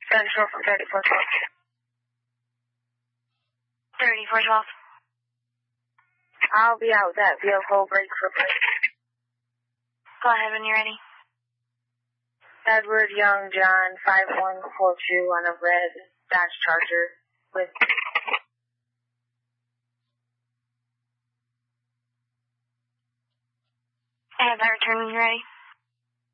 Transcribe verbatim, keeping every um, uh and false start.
Central from thirty-four twelve. thirty-four twelve. I'll be out with that vehicle, break for break. Go ahead when you're ready. Edward Young John, five one four two on a red Dodge Charger with... I have that return when you're ready.